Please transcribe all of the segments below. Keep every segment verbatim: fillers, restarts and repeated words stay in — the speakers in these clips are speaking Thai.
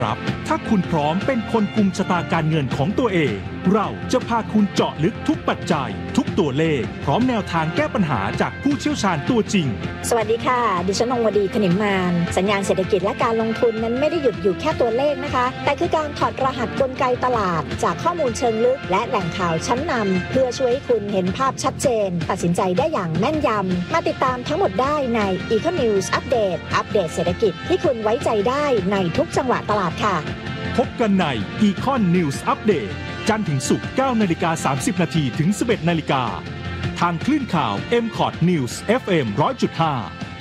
ครับถ้าคุณพร้อมเป็นคนกุมชะตาการเงินของตัวเองเราจะพาคุณเจาะลึกทุกปัจจัยทุกตัวเลขพร้อมแนวทางแก้ปัญหาจากผู้เชี่ยวชาญตัวจริงสวัสดีค่ะดิฉันองวดีขนิมมานสัญญาณเศรษฐกิจและการลงทุนนั้นไม่ได้หยุดอยู่แค่ตัวเลขนะคะแต่คือการถอดรหัสกลไกตลาดจากข้อมูลเชิงลึกและแหล่งข่าวชั้นนำเพื่อช่วยให้คุณเห็นภาพชัดเจนตัดสินใจได้อย่างแม่นยำมาติดตามทั้งหมดได้ใน Econ News Update อัปเดตเศรษฐกิจที่คุณไว้ใจได้ในทุกจังหวะตลาดค่ะพบกันใน Econ News Update จันทร์ถึงศุกร์ เก้านาฬิกาสามสิบนาทีถึง สิบเอ็ดนาฬิกาทางคลื่นข่าว เอ็ม คอท News เอฟ เอ็ม หนึ่งร้อยจุดห้า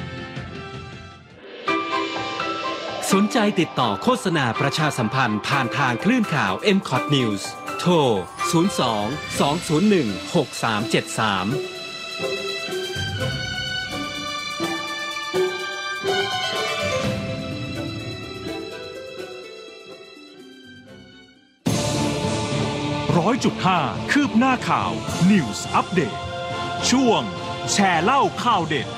สนใจติดต่อโฆษณาประชาสัมพันธ์ผ่านทางคลื่นข่าว เอ็ม คอท News โทร ศูนย์ สอง สอง ศูนย์ หนึ่ง หก สาม เจ็ด สามร้อยจุดห้าคืบหน้าข่าว News Update ช่วงแชร์เล่าข่าวเด็ด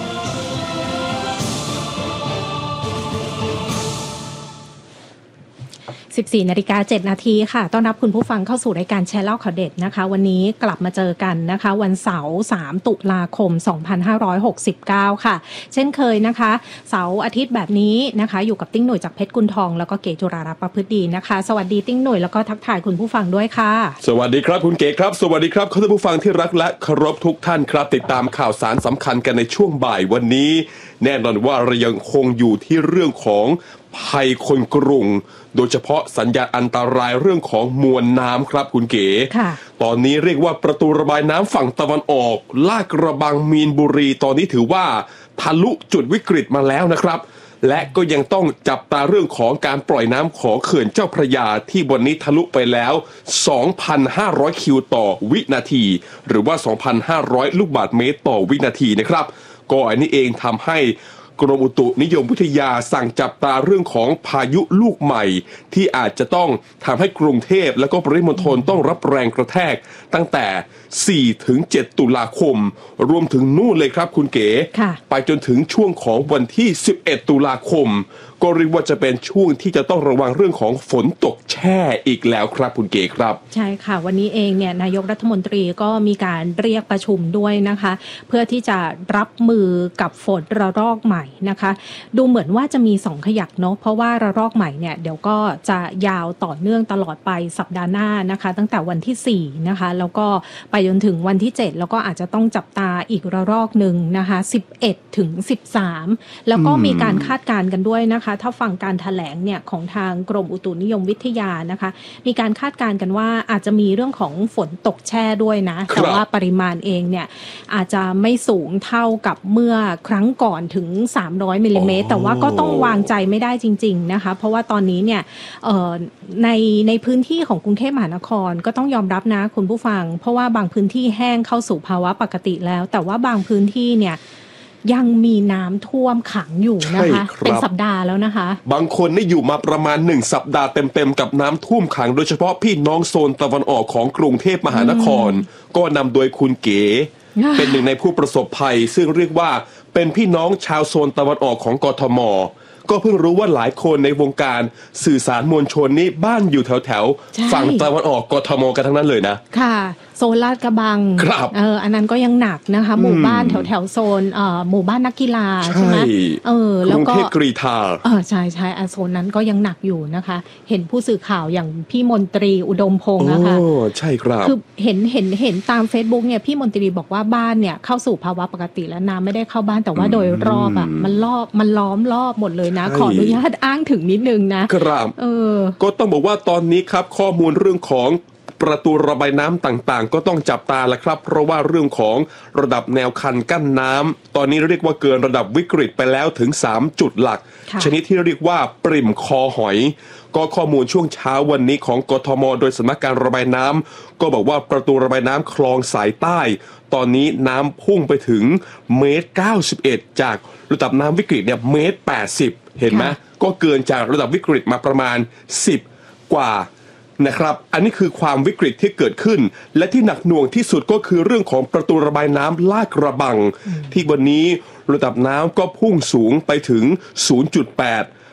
สิบสี่นาฬิกาเจ็ดนาทีค่ะต้อนรับคุณผู้ฟังเข้าสู่รายการแชร์เล่าข่าวเด็ดนะคะวันนี้กลับมาเจอกันนะคะวันเสาร์สามตุลาคมสองพันห้าร้อยหกสิบเก้าค่ะเช่นเคยนะคะเสาร์อาทิตย์แบบนี้นะคะอยู่กับติ้งหน่วยจากเพชรกุลทองแล้วก็เก๋จุรารัตน์ประพฤติดีนะคะสวัสดีติ้งหน่วยแล้วก็ทักทายคุณผู้ฟังด้วยค่ะสวัสดีครับคุณเก๋ครับสวัสดีครับคุณผู้ฟังที่รักและเคารพทุกท่านครับติดตามข่าวสารสำคัญกันในช่วงบ่ายวันนี้แน่นอนว่าเรายังคงอยู่ที่เรื่องของภัยคนกรุงโดยเฉพาะสัญญาณอันตรายเรื่องของมวลน้ำครับคุณเก๋ตอนนี้เรียกว่าประตูระบายน้ำฝั่งตะวันออกลาดกระบังมีนบุรีตอนนี้ถือว่าทะลุจุดวิกฤตมาแล้วนะครับและก็ยังต้องจับตาเรื่องของการปล่อยน้ำของเขื่อนเจ้าพระยาที่วันนี้ทะลุไปแล้ว สองพันห้าร้อย คิวต่อวินาทีหรือว่า สองพันห้าร้อย ลูกบาศก์เมตรต่อวินาทีนะครับก็อันนี้เองทำให้กรมอุตุนิยมวิทยาสั่งจับตาเรื่องของพายุลูกใหม่ที่อาจจะต้องทำให้กรุงเทพและก็ปริมณฑลต้องรับแรงกระแทกตั้งแต่ สี่ถึงเจ็ด ตุลาคมรวมถึงนู่นเลยครับคุณเก๋ไปจนถึงช่วงของวันที่สิบเอ็ดตุลาคมก็เรียกว่าจะเป็นช่วงที่จะต้องระวังเรื่องของฝนตกแช่อีกแล้วครับคุณเก๋ครับใช่ค่ะวันนี้เองเนี่ยนายกรัฐมนตรีก็มีการเรียกประชุมด้วยนะคะเพื่อที่จะรับมือกับฝนระลอกใหม่นะคะดูเหมือนว่าจะมีสองขยักเนาะเพราะว่าระลอกใหม่เนี่ยเดี๋ยวก็จะยาวต่อเนื่องตลอดไปสัปดาห์หน้านะคะตั้งแต่วันที่สี่นะคะแล้วก็ไปจนถึงวันที่เจ็ดแล้วก็อาจจะต้องจับตาอีกระลอกนึงนะคะสิบเอ็ดถึงสิบสามแล้วก็มีการคาดการณ์กันด้วยนะคะถ้าฟังการแถลงเนี่ยของทางกรมอุตุนิยมวิทยานะคะมีการคาดการณ์กันว่าอาจจะมีเรื่องของฝนตกแช่ด้วยนะแต่ว่าปริมาณเองเนี่ยอาจจะไม่สูงเท่ากับเมื่อครั้งก่อนถึงสามร้อยมิลลิเมตรแต่ว่าก็ต้องวางใจไม่ได้จริงๆนะคะเพราะว่าตอนนี้เนี่ยในในพื้นที่ของกรุงเทพมหานครก็ต้องยอมรับนะคุณผู้ฟังเพราะว่าบางพื้นที่แห้งเข้าสู่ภาวะปกติแล้วแต่ว่าบางพื้นที่เนี่ยยังมีน้ำท่วมขังอยู่นะคะเป็นสัปดาห์แล้วนะคะบางคนนี่อยู่มาประมาณหนึ่งสัปดาห์เต็มๆกับน้ำท่วมขังโดยเฉพาะพี่น้องโซนตะวันออกของกรุงเทพมหานครก็นำโดยคุณเก๋เป็นหนึ่งในผู้ประสบภัยซึ่งเรียกว่าเป็นพี่น้องชาวโซนตะวันออกของกทมก็เพิ่งรู้ว่าหลายคนในวงการสื่อสารมวลชนนี้บ้านอยู่แถวๆฝั่งตะวันออกกทมกันทั้งนั้นเลยนะค่ะโซนลาดกระบังเอออันนั้นก็ยังหนักนะคะหมู่บ้านแถวแถวโซนเอ่อหมู่บ้านนักกีฬาใช่ไหมเออแล้วก็กรุงเทพกรีฑาเออใช่ใช่อันโซนนั้นก็ยังหนักอยู่นะคะเห็นผู้สื่อข่าวอย่างพี่มนตรีอุดมพงษ์นะคะโอ้ใช่ครับคือเห็นเห็นเห็นตาม Facebook เนี่ยพี่มนตรีบอกว่าบ้านเนี่ยเข้าสู่ภาวะปกติแล้วน้ำไม่ได้เข้าบ้านแต่ว่าโดยรอบอ่ะมันรอบมันล้อมรอบหมดเลยนะขออนุญาตอ้างถึงนิดนึงนะครับเออก็ต้องบอกว่าตอนนี้ครับข้อมูลเรื่องของประตูระบายน้ำต่างๆก็ต้องจับตาแล้วครับเพราะว่าเรื่องของระดับแนวคันกั้นน้ำตอนนี้เรียกว่าเกินระดับวิกฤตไปแล้วถึงสามจุดหลักชนิดที่เรียกว่าปริ่มคอหอยก็ข้อมูลช่วงเช้าวันนี้ของกทมโดยสำนักการระบายน้ำก็บอกว่าประตูระบายน้ำคลองสายใต้ตอนนี้น้ำพุ่งไปถึงเมตรเก้าสิบเอ็ดจากระดับน้ำวิกฤตเนี่ยเมตรแปดสิบเห็นไหมก็เกินจากระดับวิกฤตมาประมาณสิบกว่านะครับอันนี้คือความวิกฤตที่เกิดขึ้นและที่หนักหน่วงที่สุดก็คือเรื่องของประตูระบายน้ำลาดกระบังที่วันนี้ระดับน้ำก็พุ่งสูงไปถึง ศูนย์จุดแปด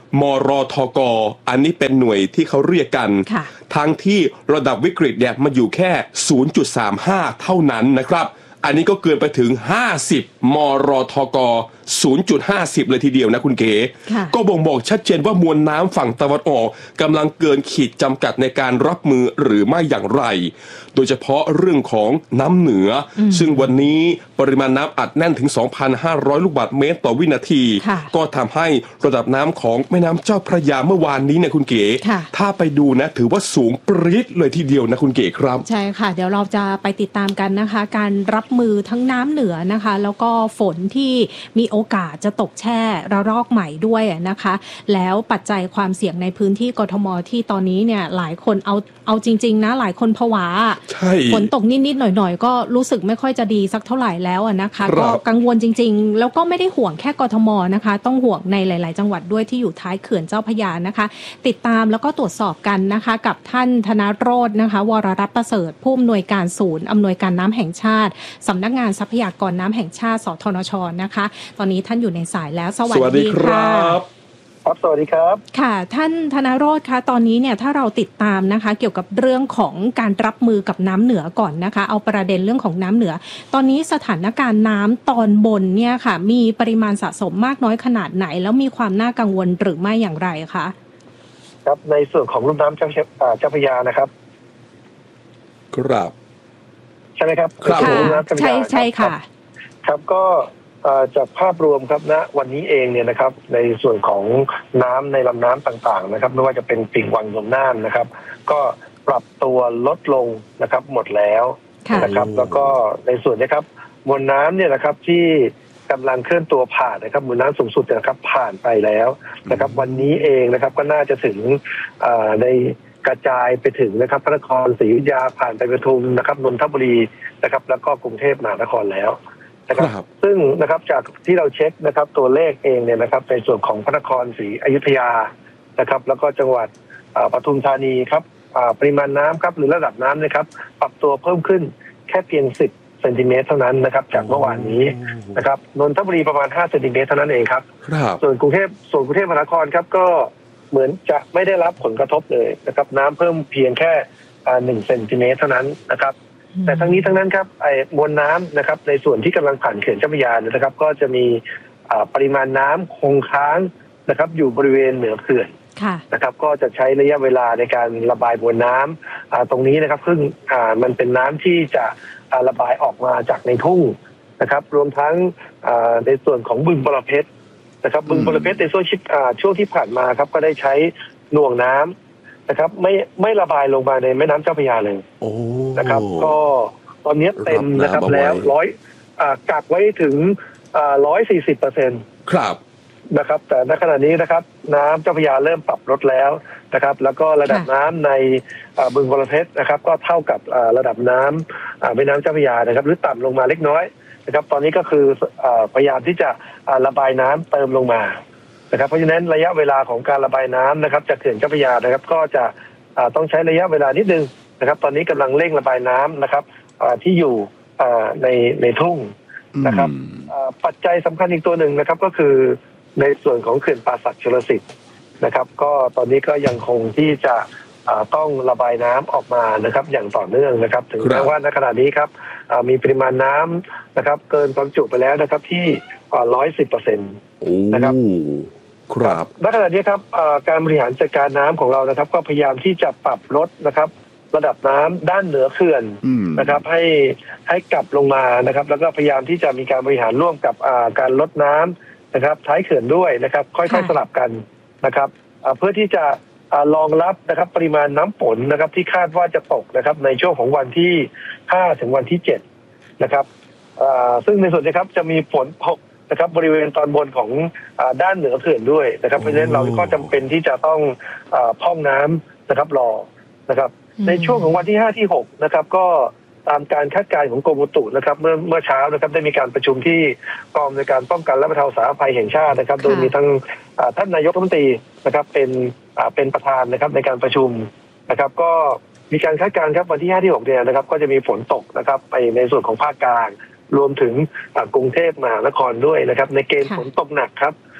มรทก.อันนี้เป็นหน่วยที่เขาเรียกกันทั้งที่ระดับวิกฤตเนี่ยมันอยู่แค่ ศูนย์จุดสามห้า เท่านั้นนะครับอันนี้ก็เกินไปถึงห้าสิบมรทก. ศูนย์จุดห้าศูนย์ เลยทีเดียวนะคุณเก๋ก็บ่งบอกชัดเจนว่ามวลน้ำฝั่งตะวันออกกำลังเกินขีดจำกัดในการรับมือหรือไม่อย่างไรโดยเฉพาะเรื่องของน้ำเหนือซึ่งวันนี้ปริมาณน้ำอัดแน่นถึง สองพันห้าร้อย ลูกบาศก์เมตรต่อวินาทีก็ทำให้ระดับน้ำของแม่น้ำเจ้าพระยาเมื่อวานนี้เนี่ยคุณเก๋ถ้าไปดูนะถือว่าสูงปรี๊ดเลยทีเดียวนะคุณเก๋ครับใช่ค่ะเดี๋ยวเราจะไปติดตามกันนะคะการรับมือทั้งน้ำเหนือนะคะแล้วก็ฝนที่มีโอกาสจะตกแช่ระลอกใหม่ด้วยนะคะแล้วปัจจัยความเสี่ยงในพื้นที่กทมที่ตอนนี้เนี่ยหลายคนเอาเอาจริงๆนะหลายคนผวาฝนตกนิดๆหน่อยๆก็รู้สึกไม่ค่อยจะดีสักเท่าไหร่แล้วนะคะก็กังวลจริงๆแล้วก็ไม่ได้ห่วงแค่กทมนะคะต้องห่วงในหลายๆจังหวัดด้วยที่อยู่ท้ายเขื่อนเจ้าพระยานะคะติดตามแล้วก็ตรวจสอบกันนะคะกับท่านธนโรจน์นะคะวรรัตน์ประเสริฐผู้อำนวยการศูนย์อำนวยการน้ำแห่งชาติสำนักงานทรัพยากรน้ำแห่งชาติสทนช.นะคะตอนนี้ท่านอยู่ในสายแล้วสวัสดีค่ะครับสวัสดีครับค่ะท่านธนโรจน์คะตอนนี้เนี่ยถ้าเราติดตามนะคะเกี่ยวกับเรื่องของการรับมือกับน้ำเหนือก่อนนะคะเอาประเด็นเรื่องของน้ำเหนือตอนนี้สถานการณ์น้ำตอนบนเนี่ยค่ะมีปริมาณสะสมมากน้อยขนาดไหนแล้วมีความน่ากังวลหรือไม่อย่างไรคะครับในส่วนของลุ่มน้ำเจ้าเจ้าพระยานะครับครับใช่ไหมครับครับใช่ใช่ค่ะครับก็จากภาพรวมครับณนะวันนี้เองเนี่ยนะครับในส่วนของน้ำในลำน้ำต่างๆนะครับไม่ว่าจะเป็นปิ่งวังยมน่านนะครับก็ปรับตัวลดลงนะครับหมดแล้วนะครับแล้วก็ในส่วนนี้ครับมวลน้ำเนี่ยนะครับที่กำลังเคลื่อนตัวผ่านนะครับมวลน้ำสูงสุดนะครับผ่านไปแล้วนะครับวันนี้เองนะครับก็น่าจะถึงในกระจายไปถึงนะครับพระนครศรีอยุธยาผ่านไปปทุมนะครับนนทบุรีนะครับแล้วก็กรุงเทพมหานครแล้วนะครับซึ่งนะครับจากที่เราเช็คนะครับตัวเลขเองเนี่ยนะครับในส่วนของพระนครศรีอยุธยานะครับแล้วก็จังหวัดปทุมธานีครับปริมาณน้ำครับหรือระดับน้ำนะครับปรับตัวเพิ่มขึ้นแค่เพียงสิบเซนติเมตรเท่านั้นนะครับจากเมื่อวานนี้นะครับนนทบุรีประมาณห้าเซนติเมตรเท่านั้นเองครับส่วนกรุงเทพส่วนกรุงเทพมหานครครับก็เหมือนจะไม่ได้รับผลกระทบเลยนะครับน้ำเพิ่มเพียงแค่หนึ่งเซนติเมตรเท่านั้นนะครับแต่ทั้งนี้ทั้งนั้นครับไอ้มวลน้ำนะครับในส่วนที่กำลังผ่านเขื่อนเจ้าพระยานะครับก็จะมีปริมาณน้ำคงค้างนะครับอยู่บริเวณเหนือเขื่อนนะครับก็จะใช้ระยะเวลาในการระบายมวลน้ำตรงนี้นะครับซึ่งมันเป็นน้ำที่จะระบายออกมาจากในทุ่งนะครับรวมทั้งในส่วนของบึงบรเพชรนะครับบึงบรเพชรในช่วงช่วงที่ผ่านมาครับก็ได้ใช้หน่วงน้ำนะครับไม่ไม่ระบายลงมาในแม่น้ำเจ้าพระยาเลยนะครับก็ตอนนี้เต็มนะครับแล้วร้อยกักไว้ถึงร้อยสี่สิบเปอร์เซ็นต์ครับนะครับแต่ณขณะนี้นะครับน้ำเจ้าพระยาเริ่มปรับลดแล้วนะครับแล้วก็ระดับน้ำในบึงบรเพชรนะครับก็เท่ากับระดับน้ำแม่น้ำเจ้าพระยานะครับหรือต่ำลงมาเล็กน้อยนะครับตอนนี้ก็คือพยายามที่จะระบายน้ำเติมลงมานะครับเพราะฉะนั้นระยะเวลาของการระบายน้ำนะครับจากเขื่อนเจ้าพระยานะครับก็จะต้องใช้ระยะเวลานิดนึงนะครับตอนนี้กำลังเร่งระบายน้ำนะครับที่อยู่ในในทุ่งนะครับปัจจัยสำคัญอีกตัวหนึ่งนะครับก็คือในส่วนของเขื่อนป่าสักชลสิทธิ์นะครับก็ตอนนี้ก็ยังคงที่จะต้องระบายน้ำออกมานะครับอย่างต่อเนื่องนะครับถึงแม้ว่าในขณะนี้ครับมีปริมาณน้ำนะครับเกินความจุไปแล้วนะครับที่ร้อยสิบเปอร์เซ็นต์นะครับครับณขณะนี้ครับการบริหารจัดการน้ำของเรานะครับก็พยายามที่จะปรับลดนะครับระดับน้ำด้านเหนือเขื่อนนะครับให้ให้กลับลงมานะครับแล้วก็พยายามที่จะมีการบริหารร่วมกับการลดน้ำนะครับท้ายเขื่อนด้วยนะครับค่อยๆสลับกันนะครับเพื่อที่จะรองรับนะครับปริมาณน้ำฝนนะครับที่คาดว่าจะตกนะครับในช่วงของวันที่ห้าถึงวันที่เจ็ดนะครับซึ่งในส่วนนี้ครับจะมีฝนตกนะครับบริเวณตอนบนของด้านเหนือเขื่อนด้วยนะครับเพราะฉะนั้นเราก็จำเป็นที่จะต้องพร่องน้ำนะครับรอนะครับในช่วงของวันที่ห้าที่หกนะครับก็ตามการคาดการณ์ของกรมอุตุนะครับเมื่อเมื่อเช้านะครับได้มีการประชุมที่กองในการป้องกันและบรรเทาสาธารณภัยแห่งชาตินะครับโดยมีทั้งท่านนายกรัฐมนตรีนะครับเป็นเป็นประธานนะครับในการประชุมนะครับก็มีการคาดการณ์ครับวันที่ห้าที่หกเนี่ยนะครับก็จะมีฝนตกนะครับไปในส่วนของภาคกลางรวมถึงกรุงเทพมหานครด้วยนะครับในเกณฑ์ฝนตกหนักครับ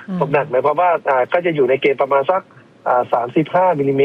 ตกหนักหมายความว่าก็จะอยู่ในเกณฑ์ประมาณสักสามสิบห้ามิลลิเม